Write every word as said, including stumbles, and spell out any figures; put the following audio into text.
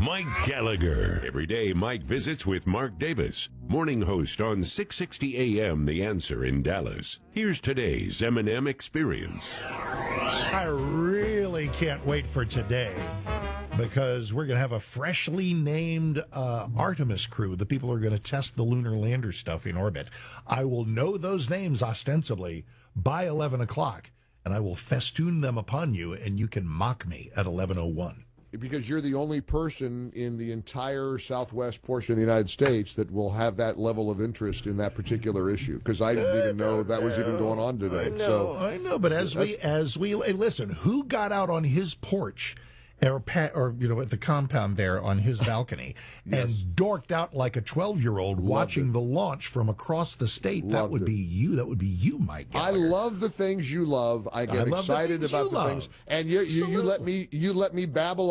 Mike Gallagher. Every day, Mike visits with Mark Davis, morning host on six sixty A M The Answer in Dallas. Here's today's M and M Experience. I really can't wait for today because we're going to have a freshly named uh, Artemis crew. The people who are going to test the lunar lander stuff in orbit. I will know those names ostensibly by eleven o'clock, and I will festoon them upon you, and you can mock me at eleven oh one. Because you're the only person in the entire southwest portion of the United States that will have that level of interest in that particular issue. Because I didn't even know that was even going on today. I know, so, I know. But as we, as we hey, listen, who got out on his porch? Or, or, you know, at the compound there on his balcony yes. and dorked out like a twelve-year-old watching it. the launch from across the state. Loved that would it. be you. That would be you, Mike Gallagher. I love the things you love. I get I excited the about the the love. things. And you, you, you let me you let me babble